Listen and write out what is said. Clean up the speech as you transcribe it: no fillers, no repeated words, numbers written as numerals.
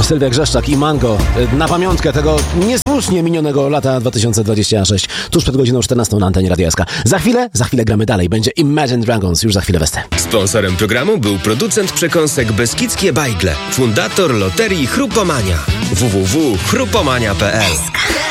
Sylwia Grzeszczak i Mango na pamiątkę tego niesłusznie minionego lata 2026. Tuż przed godziną 14 na antenie Radia SK. Za chwilę gramy dalej. Będzie Imagine Dragons już za chwilę westę. Sponsorem programu był producent przekąsek Beskidzkie Bajgle, fundator loterii Chrupomania. www.chrupomania.pl